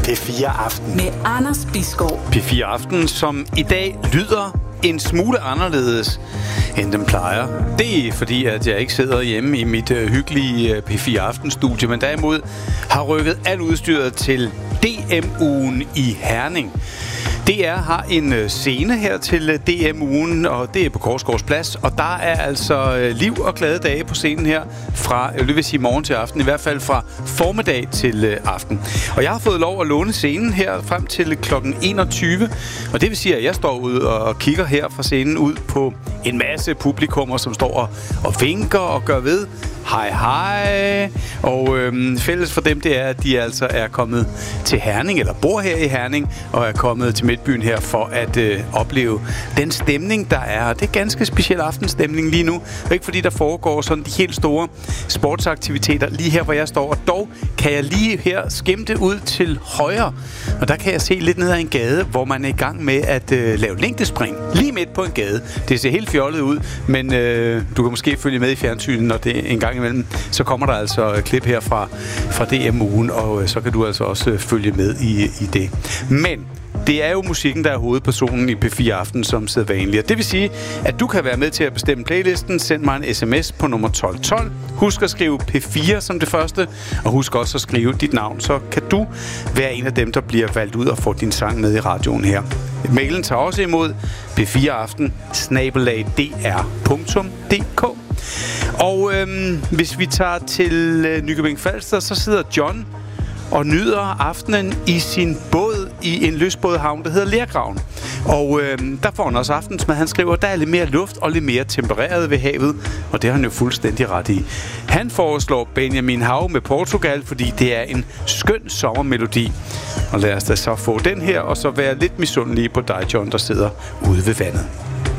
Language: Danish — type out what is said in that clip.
P4 Aften med Anders Bisgaard. P4 Aften, som i dag lyder en smule anderledes, end den plejer. Det er fordi, at jeg ikke sidder hjemme i mit hyggelige P4 Aften-studie, men derimod har rykket alt udstyret til DM-ugen i Herning. DR har en scene her til DM-ugen, og det er på Korsgaards Plads, og der er altså liv og glade dage på scenen her fra, jeg vil sige morgen til aften, i hvert fald fra formiddag til aften. Og jeg har fået lov at låne scenen her frem til kl. 21, og det vil sige, at jeg står ude og kigger her fra scenen ud på en masse publikummer, som står og vinker og gør ved. Hej, hej. Og fælles for dem, det er, at de altså er kommet til Herning, eller bor her i Herning, og er kommet til Midtbyen her for at opleve den stemning, der er. Det er ganske speciel aftenstemning lige nu. Ikke fordi der foregår sådan de helt store sportsaktiviteter lige her, hvor jeg står. Og dog kan jeg lige her skimte ud til højre. Og der kan jeg se lidt ned ad en gade, hvor man er i gang med at lave længdespring. Lige midt på en gade. Det ser helt fjollet ud, men du kan måske følge med i fjernsynet, når det en gang imellem, så kommer der altså klip her fra DM-ugen, og så kan du altså også følge med i det. Men det er jo musikken, der er hovedpersonen i P4 Aften som sædvanlig. Det vil sige, at du kan være med til at bestemme playlisten. Send mig en sms på nummer 1212. Husk at skrive P4 som det første, og husk også at skrive dit navn, så kan du være en af dem, der bliver valgt ud og får din sang med i radioen her. Mailen tager også imod p4aften@dr.dk. Og hvis vi tager til Nykøbing Falster, så sidder John og nyder aftenen i sin båd i en lystbådehavn, der hedder Lergraven. Og der får han også aftensmad. Han skriver, at der er lidt mere luft og lidt mere tempereret ved havet, og det har han jo fuldstændig ret i. Han foreslår Benjamin Hav med Portugal, fordi det er en skøn sommermelodi. Og lad os da så få den her, og så være lidt misundelige på dig, John, der sidder ude ved vandet.